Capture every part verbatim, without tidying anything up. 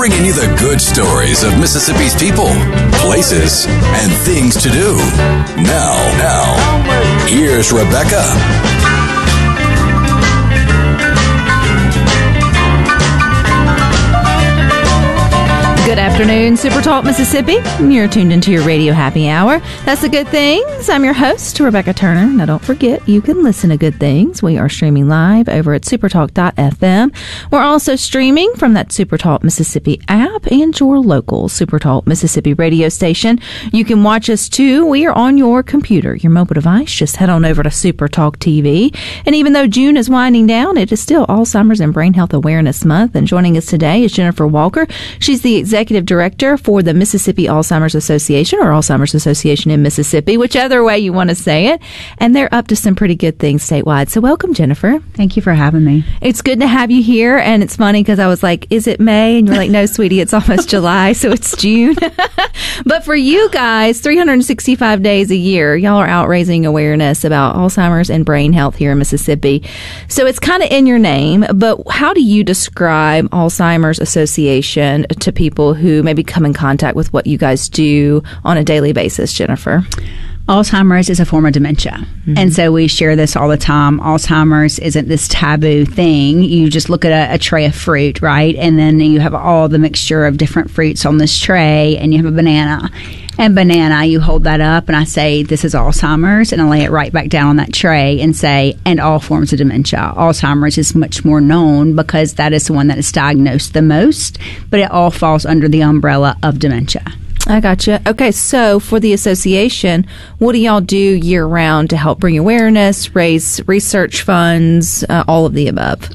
bringing you the good stories of Mississippi's people, places, and things to do. Now, now, here's Rebecca. Good afternoon, Super Talk Mississippi. You're tuned into your radio happy hour. That's the Good Things. I'm your host, Rebecca Turner. Now, don't forget, you can listen to Good Things. We are streaming live over at supertalk dot f m. We're also streaming from that Supertalk Mississippi app and your local Supertalk Mississippi radio station. You can watch us, too. We are on your computer, your mobile device. Just head on over to Supertalk T V. And even though June is winding down, it is still Alzheimer's and Brain Health Awareness Month. And joining us today is Jennifer Walker. She's the executive Executive Director for the Mississippi Alzheimer's Association, or Alzheimer's Association in Mississippi, whichever way you want to say it. And they're up to some pretty good things statewide. So welcome, Jennifer. Thank you for having me. It's good to have you here. And it's funny because I was like, is it May? And you're like, no, sweetie, it's almost July, so it's June. But for you guys, three hundred sixty-five days a year, y'all are out raising awareness about Alzheimer's and brain health here in Mississippi. So it's kind of in your name, but how do you describe Alzheimer's Association to people who maybe come in contact with what you guys do on a daily basis, Jennifer? Alzheimer's is a form of dementia. Mm-hmm. And so we share this all the time. Alzheimer's isn't this taboo thing. You just look at a, a tray of fruit, right? And then you have all the mixture of different fruits on this tray, and you have a banana. And banana, you hold that up, and I say, this is Alzheimer's, and I lay it right back down on that tray and say, and all forms of dementia. Alzheimer's is much more known because that is the one that is diagnosed the most, but it all falls under the umbrella of dementia. I gotcha. Okay, so for the association, what do y'all do year-round to help bring awareness, raise research funds, uh, all of the above?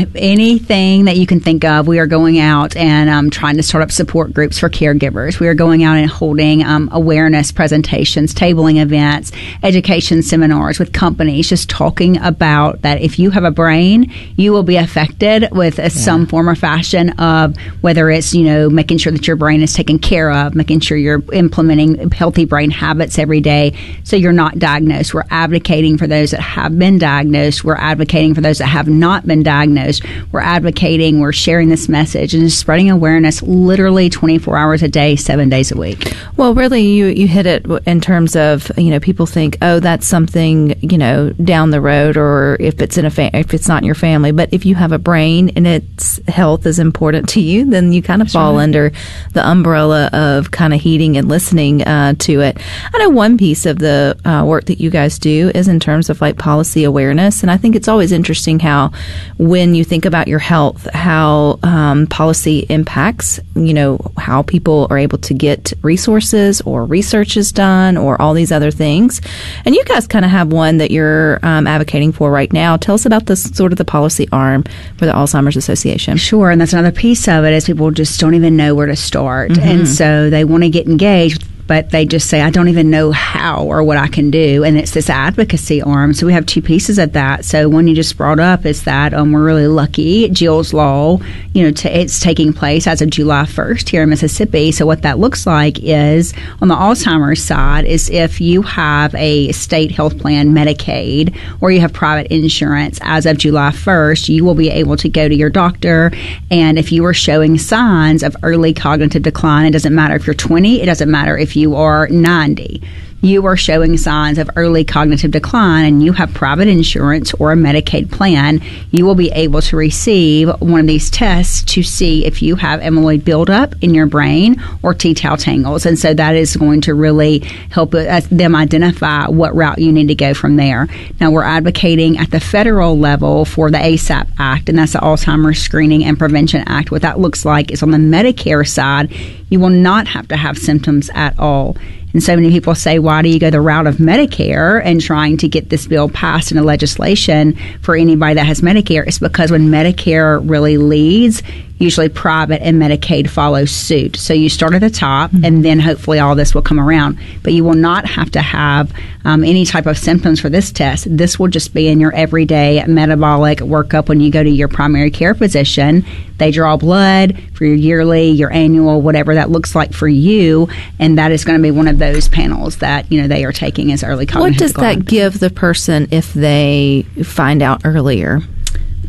Anything that you can think of, we are going out and um, trying to start up support groups for caregivers. We are going out and holding um, awareness presentations, tabling events, education seminars with companies, just talking about that if you have a brain, you will be affected with a, yeah. some form or fashion of whether it's, you know, making sure that your brain is taken care of, making sure you're implementing healthy brain habits every day so you're not diagnosed. We're advocating for those that have been diagnosed. We're advocating for those that have not been diagnosed. We're advocating, we're sharing this message and just spreading awareness literally twenty-four hours a day, seven days a week. Well, really, you, you hit it in terms of, you know, people think, oh, that's something, you know, down the road, or if it's in a fa- if it's not in your family. But if you have a brain and its health is important to you, then you kind of that's fall right. under the umbrella of kind of heeding and listening uh, to it. I know one piece of the uh, work that you guys do is in terms of like policy awareness. And I think it's always interesting how when When you think about your health, how um, policy impacts, you know, how people are able to get resources or research is done or all these other things. And you guys kind of have one that you're um, advocating for right now. Tell us about the sort of the policy arm for the Alzheimer's Association. Sure. And that's another piece of it is people just don't even know where to start. Mm-hmm. And so they want to get engaged, but they just say, I don't even know how or what I can do. And it's this advocacy arm. So we have two pieces of that. So one you just brought up is that um, we're really lucky. Jill's Law, you know, t- it's taking place as of July first here in Mississippi. So what that looks like is on the Alzheimer's side is if you have a state health plan, Medicaid, or you have private insurance as of July first, you will be able to go to your doctor. And if you are showing signs of early cognitive decline, it doesn't matter if you're twenty, it doesn't matter if you you are ninety. You are showing signs of early cognitive decline and you have private insurance or a Medicaid plan, you will be able to receive one of these tests to see if you have amyloid buildup in your brain or T-tau tangles. And so that is going to really help them identify what route you need to go from there. Now, we're advocating at the federal level for the ASAP Act, and that's the Alzheimer's Screening and Prevention Act. What that looks like is on the Medicare side, you will not have to have symptoms at all. And so many people say, why do you go the route of Medicare and trying to get this bill passed into legislation for anybody that has Medicare? It's because when Medicare really leads, usually private and Medicaid follow suit. So you start at the top, mm-hmm. and then hopefully all this will come around. But you will not have to have um, any type of symptoms for this test. This will just be in your everyday metabolic workup when you go to your primary care physician. They draw blood for your yearly, your annual, whatever that looks like for you, and that is going to be one of those panels that, you know, they are taking as early cognitive decline. What does that give the person if they find out earlier?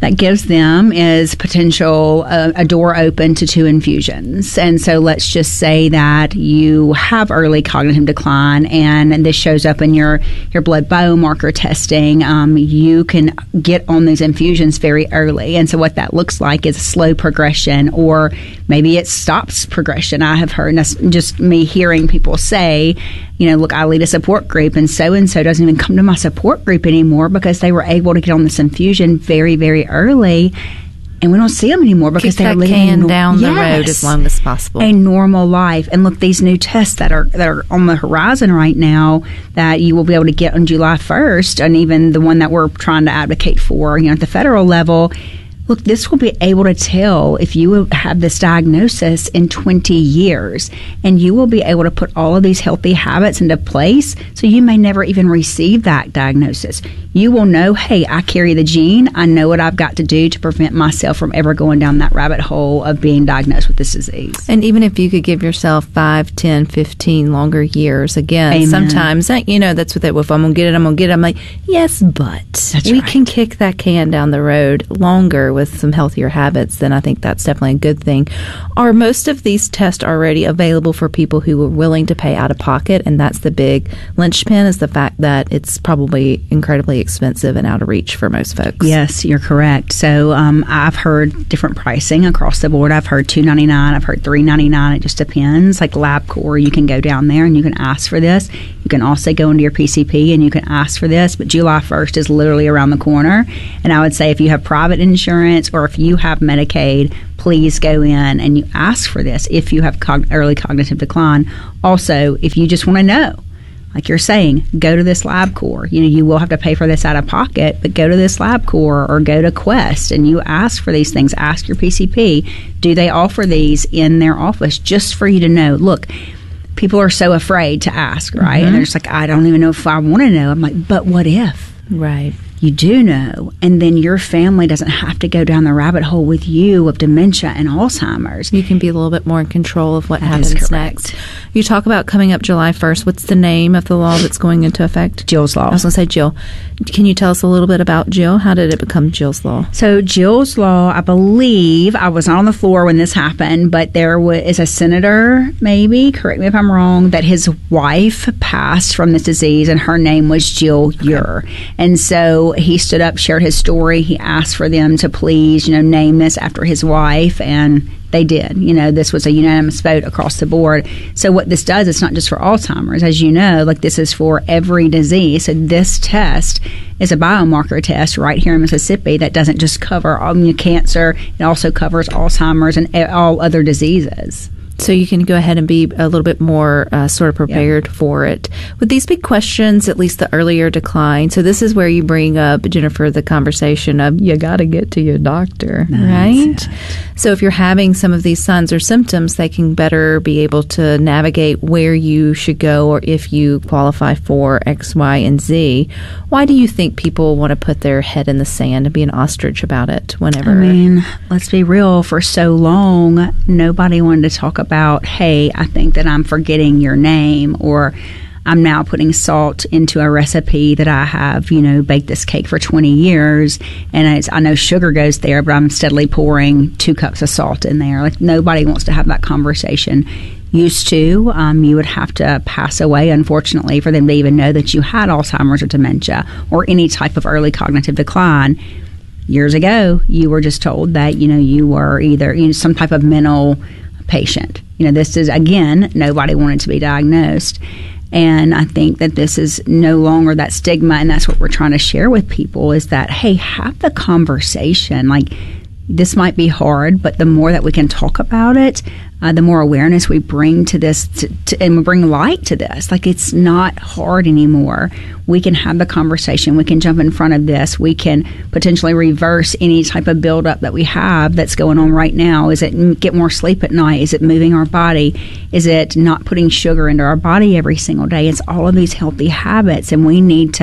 that gives them is potential uh, a door open to two infusions. And so let's just say that you have early cognitive decline, and this shows up in your, your blood biomarker testing. Um, you can get on these infusions very early. And so what that looks like is a slow progression, or maybe it stops progression. I have heard, and that's just me hearing people say, you know, look, I lead a support group, and so-and-so doesn't even come to my support group anymore because they were able to get on this infusion very, very early, and we don't see them anymore because Keep they're that living can no- down the yes, road as long as possible. a normal life. And look, these new tests that are that are on the horizon right now that you will be able to get on July first, and even the one that we're trying to advocate for, you know, at the federal level. Look, this will be able to tell if you have this diagnosis in twenty years, and you will be able to put all of these healthy habits into place, so you may never even receive that diagnosis. You will know, hey, I carry the gene. I know what I've got to do to prevent myself from ever going down that rabbit hole of being diagnosed with this disease. And even if you could give yourself five, ten, fifteen longer years, again, Amen. sometimes, that, you know, that's what they, if I'm going to get it, I'm going to get it. I'm like, yes, but That's we right. can kick that can down the road longer with some healthier habits, then I think that's definitely a good thing. Are most of these tests already available for people who are willing to pay out of pocket? And that's the big linchpin, is the fact that it's probably incredibly expensive and out of reach for most folks. Yes, you're correct. So um, I've heard different pricing across the board. I've heard two ninety-nine. I've heard three ninety-nine. It just depends. Like LabCorp, you can go down there and you can ask for this. You can also go into your P C P and you can ask for this. But July first is literally around the corner. And I would say if you have private insurance or if you have Medicaid, please go in and you ask for this if you have cog- early cognitive decline. Also, if you just want to know, like you're saying, go to this LabCorp. You know, you will have to pay for this out of pocket, but go to this LabCorp or go to Quest and you ask for these things. Ask your P C P, do they offer these in their office, just for you to know. Look, people are so afraid to ask, right? Mm-hmm. And they're just like, I don't even know if I want to know. I'm like, but what if? Right. You do know, and then your family doesn't have to go down the rabbit hole with you of dementia and Alzheimer's. You can be a little bit more in control of what That happens is correct. next. You talk about coming up July first. What's the name of the law that's going into effect? Jill's Law. I was going to say Jill. Can you tell us a little bit about Jill? How did it become Jill's Law? So Jill's Law, I believe, I was not on the floor when this happened, but there was a senator, maybe, correct me if I'm wrong, that his wife passed from this disease, and her name was Jill Ure. And so he stood up, shared his story. He asked for them to please, you know, name this after his wife, and they did. You know, this was a unanimous vote across the board. So what this does, it's not just for Alzheimer's. As you know, like this is for every disease. So this test is a biomarker test right here in Mississippi that doesn't just cover um, cancer. It also covers Alzheimer's and all other diseases. So you can go ahead and be a little bit more uh, sort of prepared yeah. for it. With these big questions, at least the earlier decline, so this is where you bring up, Jennifer, the conversation of you got to get to your doctor, That's right? it. So if you're having some of these signs or symptoms, they can better be able to navigate where you should go or if you qualify for X, Y, and Z. Why do you think people want to put their head in the sand and be an ostrich about it whenever? I mean, let's be real. For so long, nobody wanted to talk about, hey, I think that I'm forgetting your name, or I'm now putting salt into a recipe that I have, you know, baked this cake for twenty years, and it's, I know sugar goes there, but I'm steadily pouring two cups of salt in there. Like, nobody wants to have that conversation. Used to, um, you would have to pass away, unfortunately, for them to even know that you had Alzheimer's or dementia or any type of early cognitive decline. Years ago, you were just told that, you know, you were either, you know, some type of mental patient. You know, this is, again, nobody wanted to be diagnosed. And I think that this is no longer that stigma, and that's what we're trying to share with people is that, hey, have the conversation. Like, this might be hard, but the more that we can talk about it, uh, the more awareness we bring to this, to, to, and we bring light to this. Like, it's not hard anymore. We can have the conversation. We can jump in front of this. We can potentially reverse any type of buildup that we have that's going on right now. Is it get more sleep at night? Is it moving our body? Is it not putting sugar into our body every single day? It's all of these healthy habits, and we need to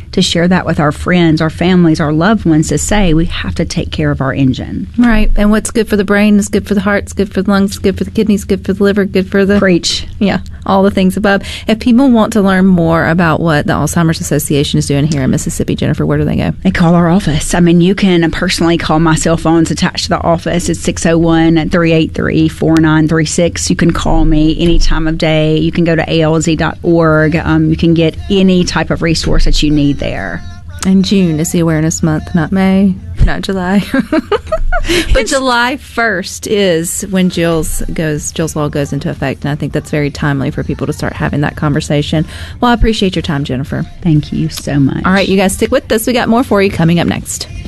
to share that with our friends, our families, our loved ones, to say we have to take care of our engine. Right. And what's good for the brain is good for the heart, it's good for the lungs, good for the kidneys, good for the liver, good for the... Preach. Yeah, all the things above. If people want to learn more about what the Alzheimer's Association is doing here in Mississippi, Jennifer, where do they go? They call our office. I mean, you can personally call my cell phone's attached to the office. It's six oh one, three eight three, four nine three six. You can call me any time of day. You can go to A L Z dot org. Um, you can get any type of resource that you need there. And June is the awareness month, not May, not July. But July first is when Jill's goes Jill's Law goes into effect, and I think that's very timely for people to start having that conversation. Well, I appreciate your time, Jennifer. Thank you so much. All right, you guys stick with us. We got more for you coming up next.